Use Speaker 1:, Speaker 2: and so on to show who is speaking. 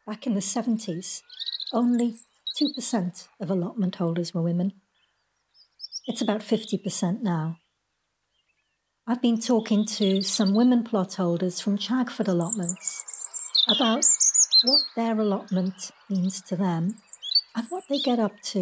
Speaker 1: Back in the 70s, only 2% of allotment holders were women. It's about 50% now. I've been talking to some women plot holders from Chagford allotments about what their allotment means to them and what they get up to